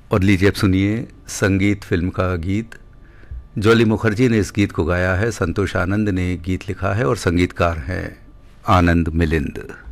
और लीजिए अब सुनिए संगीत फिल्म का गीत। जॉली मुखर्जी ने इस गीत को गाया है, संतोष आनंद ने गीत लिखा है और संगीतकार हैं आनंद मिलिंद।